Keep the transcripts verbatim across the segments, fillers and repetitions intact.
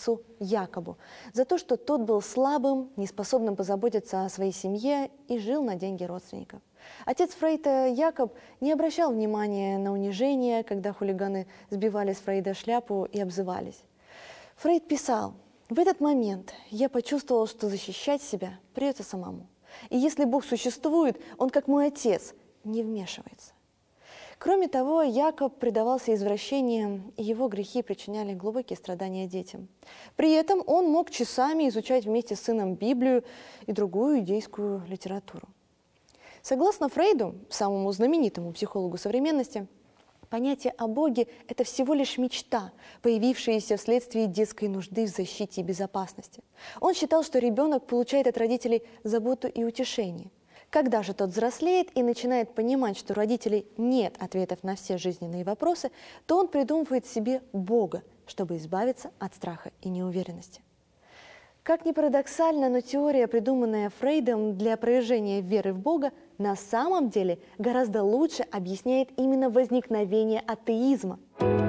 отцу Якобу за то, что тот был слабым, неспособным позаботиться о своей семье и жил на деньги родственников. Отец Фрейда Якоб не обращал внимания на унижение, когда хулиганы сбивали с Фрейда шляпу и обзывались. Фрейд писал: «В этот момент я почувствовал, что защищать себя придется самому. И если Бог существует, Он, как мой отец, не вмешивается». Кроме того, Якоб предавался извращениям, и его грехи причиняли глубокие страдания детям. При этом он мог часами изучать вместе с сыном Библию и другую иудейскую литературу. Согласно Фрейду, самому знаменитому психологу современности, понятие о Боге – это всего лишь мечта, появившаяся вследствие детской нужды в защите и безопасности. Он считал, что ребенок получает от родителей заботу и утешение. Когда же тот взрослеет и начинает понимать, что у родителей нет ответов на все жизненные вопросы, то он придумывает себе Бога, чтобы избавиться от страха и неуверенности. Как ни парадоксально, но теория, придуманная Фрейдом для опровержения веры в Бога, на самом деле гораздо лучше объясняет именно возникновение атеизма.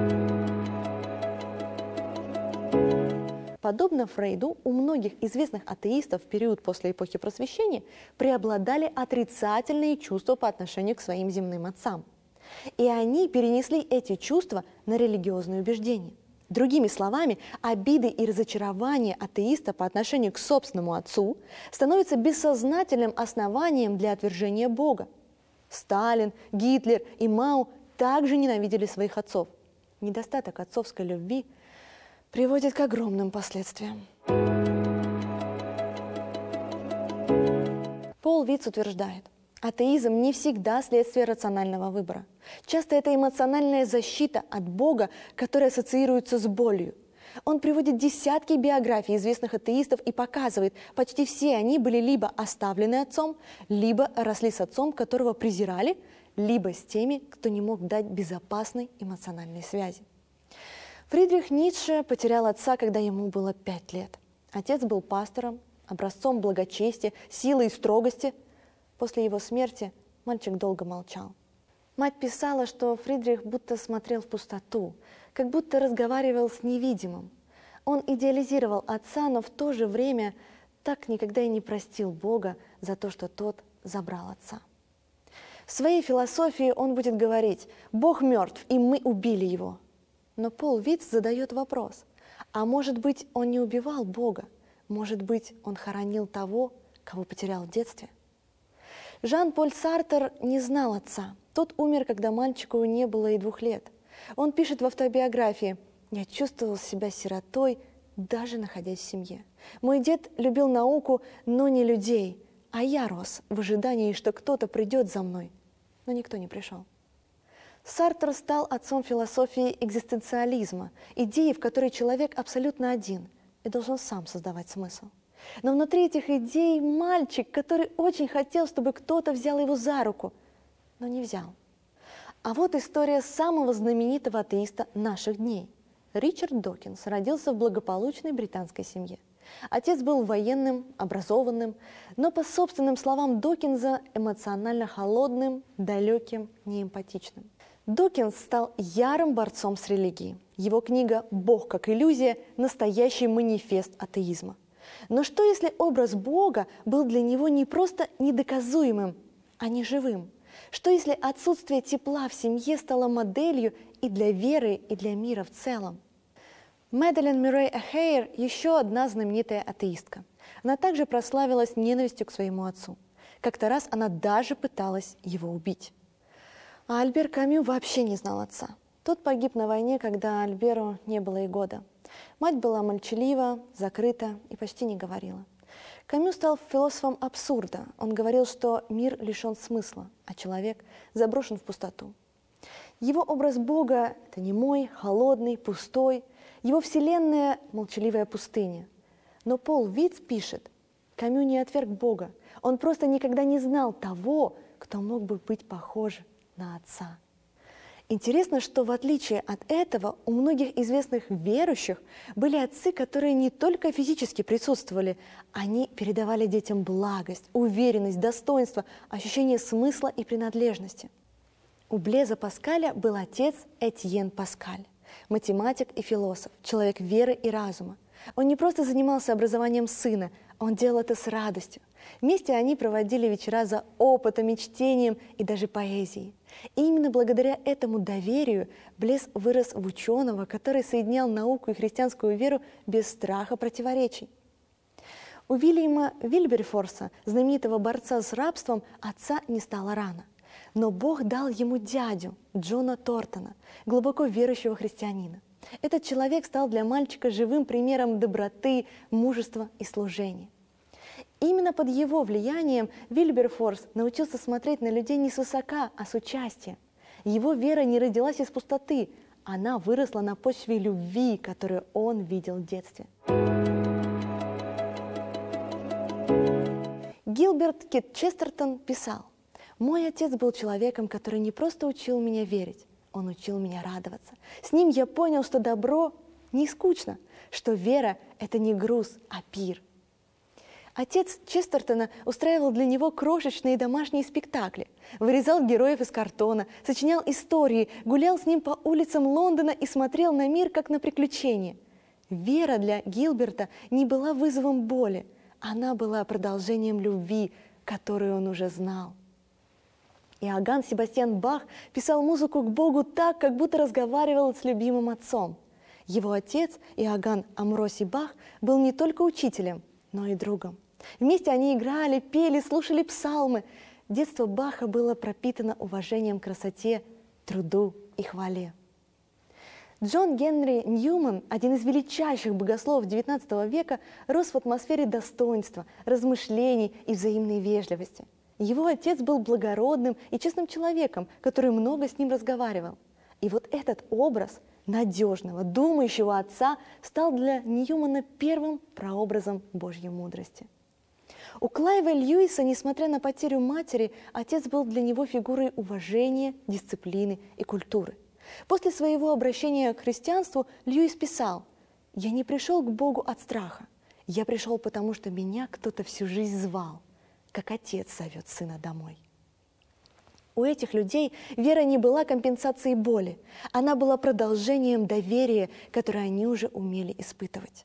Подобно Фрейду, у многих известных атеистов в период после эпохи Просвещения преобладали отрицательные чувства по отношению к своим земным отцам. И они перенесли эти чувства на религиозные убеждения. Другими словами, обиды и разочарования атеиста по отношению к собственному отцу становятся бессознательным основанием для отвержения Бога. Сталин, Гитлер и Мао также ненавидели своих отцов. Недостаток отцовской любви приводит к огромным последствиям. Пол Витц утверждает: атеизм не всегда следствие рационального выбора. Часто это эмоциональная защита от Бога, которая ассоциируется с болью. Он приводит десятки биографий известных атеистов и показывает, почти все они были либо оставлены отцом, либо росли с отцом, которого презирали, либо с теми, кто не мог дать безопасной эмоциональной связи. Фридрих Ницше потерял отца, когда ему было пять лет. Отец был пастором, образцом благочестия, силы и строгости. После его смерти мальчик долго молчал. Мать писала, что Фридрих будто смотрел в пустоту, как будто разговаривал с невидимым. Он идеализировал отца, но в то же время так никогда и не простил Бога за то, что тот забрал отца. В своей философии он будет говорить: «Бог мертв, и мы убили его». Но Пол Витц задает вопрос: а может быть, он не убивал Бога? Может быть, он хоронил того, кого потерял в детстве? Жан-Поль Сартр не знал отца. Тот умер, когда мальчику не было и двух лет. Он пишет в автобиографии: «Я чувствовал себя сиротой, даже находясь в семье. Мой дед любил науку, но не людей, а я рос в ожидании, что кто-то придет за мной». Но никто не пришел. Сартр стал отцом философии экзистенциализма, идеи, в которой человек абсолютно один и должен сам создавать смысл. Но внутри этих идей мальчик, который очень хотел, чтобы кто-то взял его за руку, но не взял. А вот история самого знаменитого атеиста наших дней. Ричард Докинс родился в благополучной британской семье. Отец был военным, образованным, но, по собственным словам Докинза, эмоционально холодным, далеким, неэмпатичным. Докинс стал ярым борцом с религией. Его книга «Бог как иллюзия» – настоящий манифест атеизма. Но что, если образ Бога был для него не просто недоказуемым, а неживым? Что, если отсутствие тепла в семье стало моделью и для веры, и для мира в целом? Мэдалин Мюррей Эхейр – еще одна знаменитая атеистка. Она также прославилась ненавистью к своему отцу. Как-то раз она даже пыталась его убить. А Альбер Камю вообще не знал отца. Тот погиб на войне, когда Альберу не было и года. Мать была молчалива, закрыта и почти не говорила. Камю стал философом абсурда. Он говорил, что мир лишен смысла, а человек заброшен в пустоту. Его образ Бога – это немой, холодный, пустой. Его вселенная – молчаливая пустыня. Но Пол Витц пишет: Камю не отверг Бога. Он просто никогда не знал того, кто мог бы быть похож на отца. Интересно, что в отличие от этого у многих известных верующих были отцы, которые не только физически присутствовали, они передавали детям благость, уверенность, достоинство, ощущение смысла и принадлежности. У Блеза Паскаля был отец Этьен Паскаль, математик и философ, человек веры и разума. Он не просто занимался образованием сына, он делал это с радостью. Вместе они проводили вечера за опытом, чтением и даже поэзией. И именно благодаря этому доверию Блесс вырос в ученого, который соединял науку и христианскую веру без страха противоречий. У Вильяма Вильберфорса, знаменитого борца с рабством, отца не стало рано. Но Бог дал ему дядю, Джона Тортона, глубоко верующего христианина. Этот человек стал для мальчика живым примером доброты, мужества и служения. Именно под его влиянием Вильберфорс научился смотреть на людей не свысока, а с участием. Его вера не родилась из пустоты, она выросла на почве любви, которую он видел в детстве. Гилберт Кит Честертон писал: «Мой отец был человеком, который не просто учил меня верить, он учил меня радоваться. С ним я понял, что добро не скучно, что вера – это не груз, а пир». Отец Честертона устраивал для него крошечные домашние спектакли, вырезал героев из картона, сочинял истории, гулял с ним по улицам Лондона и смотрел на мир как на приключение. Вера для Гилберта не была вызовом боли, она была продолжением любви, которую он уже знал. Иоганн Себастьян Бах писал музыку к Богу так, как будто разговаривал с любимым отцом. Его отец, Иоганн Амвросий Бах, был не только учителем, но и другом. Вместе они играли, пели, слушали псалмы. Детство Баха было пропитано уважением к красоте, труду и хвале. Джон Генри Ньюман, один из величайших богословов девятнадцатого века, рос в атмосфере достоинства, размышлений и взаимной вежливости. Его отец был благородным и честным человеком, который много с ним разговаривал. И вот этот образ надежного, думающего отца стал для Ньюмана первым прообразом Божьей мудрости. У Клайва Льюиса, несмотря на потерю матери, отец был для него фигурой уважения, дисциплины и культуры. После своего обращения к христианству Льюис писал: «Я не пришел к Богу от страха. Я пришел, потому что меня кто-то всю жизнь звал, как отец зовет сына домой». У этих людей вера не была компенсацией боли, она была продолжением доверия, которое они уже умели испытывать.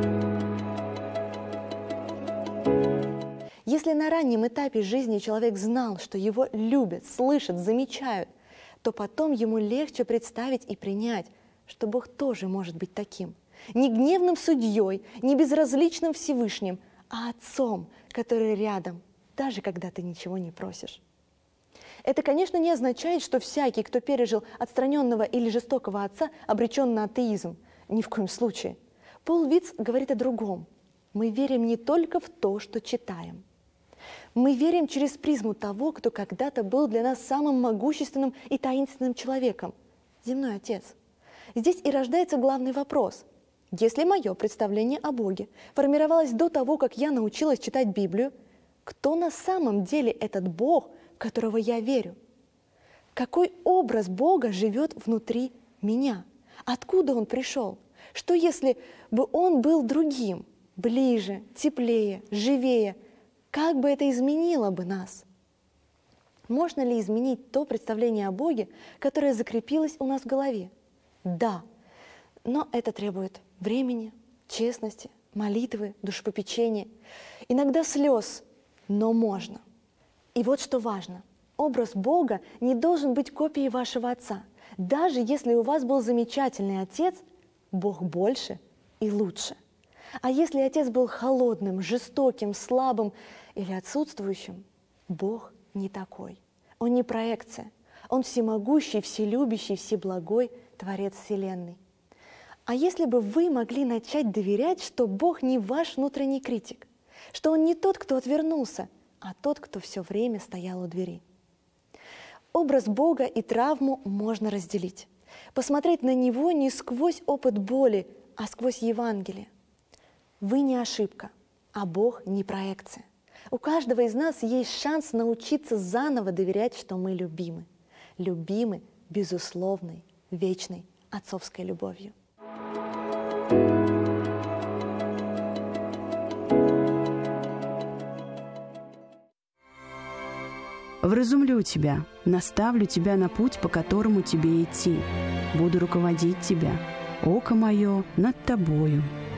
Если на раннем этапе жизни человек знал, что его любят, слышат, замечают, то потом ему легче представить и принять, что Бог тоже может быть таким. Не гневным судьей, не безразличным Всевышним, а отцом, который рядом, даже когда ты ничего не просишь. Это, конечно, не означает, что всякий, кто пережил отстраненного или жестокого отца, обречен на атеизм. Ни в коем случае. Пол Витц говорит о другом. Мы верим не только в то, что читаем. Мы верим через призму того, кто когда-то был для нас самым могущественным и таинственным человеком – земной Отец. Здесь и рождается главный вопрос. Если мое представление о Боге формировалось до того, как я научилась читать Библию, кто на самом деле этот Бог, в которого я верю? Какой образ Бога живет внутри меня? Откуда Он пришел? Что если бы Он был другим, ближе, теплее, живее? Как бы это изменило бы нас? Можно ли изменить то представление о Боге, которое закрепилось у нас в голове? Да, но это требует времени, честности, молитвы, душепопечения, иногда слез, но можно. И вот что важно. Образ Бога не должен быть копией вашего отца. Даже если у вас был замечательный отец, Бог больше и лучше. А если отец был холодным, жестоким, слабым или отсутствующим, Бог не такой. Он не проекция. Он всемогущий, вселюбящий, всеблагой Творец Вселенной. А если бы вы могли начать доверять, что Бог не ваш внутренний критик, что Он не тот, кто отвернулся, а тот, кто все время стоял у двери. Образ Бога и травму можно разделить. Посмотреть на него не сквозь опыт боли, а сквозь Евангелие. Вы не ошибка, а Бог не проекция. У каждого из нас есть шанс научиться заново доверять, что мы любимы. Любимы безусловной, вечной отцовской любовью. Вразумлю тебя, наставлю тебя на путь, по которому тебе идти. Буду руководить тебя. Око мое над тобою.